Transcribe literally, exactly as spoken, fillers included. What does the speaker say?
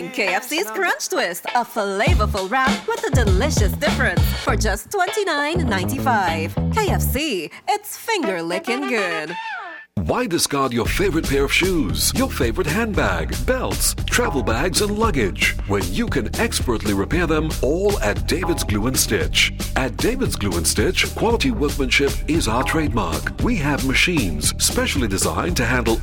K F C's Crunch Twist, a flavorful wrap with a delicious difference for just twenty-nine ninety-five. K F C, it's finger licking good. Why discard your favorite pair of shoes, your favorite handbag, belts, travel bags, and luggage when you can expertly repair them all at David's Glue and Stitch? At David's Glue and Stitch, quality workmanship is our trademark. We have machines specially designed to handle